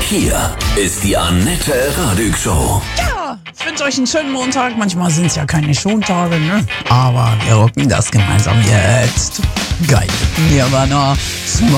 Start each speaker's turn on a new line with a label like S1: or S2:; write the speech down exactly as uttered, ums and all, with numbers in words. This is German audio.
S1: Hier ist die Annette Radig Show.
S2: Ja, ich wünsche euch einen schönen Montag. Manchmal sind es ja keine Schontage, ne? Aber wir rocken das gemeinsam jetzt. Geil. Nirvana.